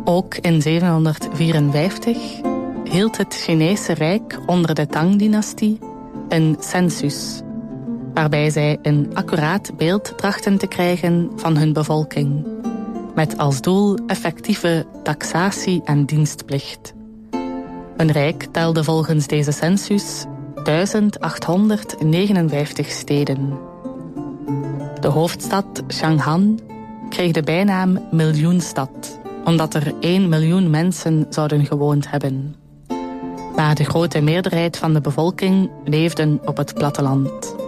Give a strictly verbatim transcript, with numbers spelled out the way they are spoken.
Ook in zevenhonderdvierenvijftig hield het Chinese Rijk onder de Tang-dynastie een census, waarbij zij een accuraat beeld trachten te krijgen van hun bevolking, met als doel effectieve taxatie en dienstplicht. Een rijk telde volgens deze census duizend achthonderdnegenenvijftig steden. De hoofdstad Chang'an kreeg de bijnaam Miljoenstad, omdat er één miljoen mensen zouden gewoond hebben. Maar de grote meerderheid van de bevolking leefden op het platteland.